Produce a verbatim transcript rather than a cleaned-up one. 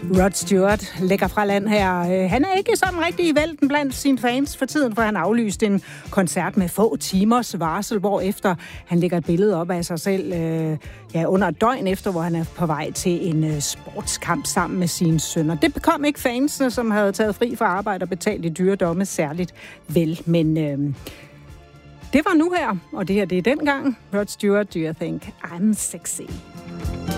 Rod Stewart lægger fra land her. Han er ikke sådan rigtig i vælten blandt sine fans for tiden, for han aflyste en koncert med få timers varsel, hvorefter han lægger et billede op af sig selv øh, ja, under et døgn efter, hvor han er på vej til en øh, sportskamp sammen med sine sønner. Det bekom ikke fansene, som havde taget fri fra arbejde og betalt i dyre domme særligt vel, men øh, det var nu her, og det her det er dengang. Rod Stewart, Do You Think I'm Sexy?